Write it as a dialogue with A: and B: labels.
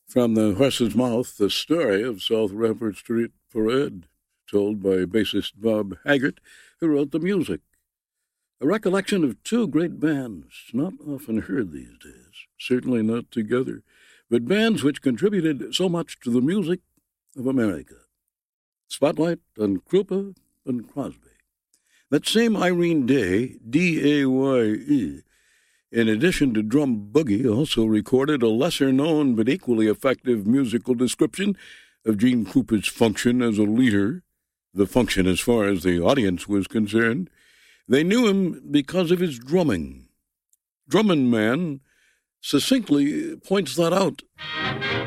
A: From the horse's mouth, the story of South Rampart Street Parade, told by bassist Bob Haggart, who wrote the music. A recollection of two great bands, not often heard these days, certainly not together, but bands which contributed so much to the music of America. Spotlight on Krupa and Crosby. That same Irene Day, D-A-Y-E, in addition to Drum Boogie, also recorded a lesser-known but equally effective musical description of Gene Krupa's function as a leader, the function as far as the audience was concerned. They knew him because of his drumming. Drummin' Man succinctly points that out.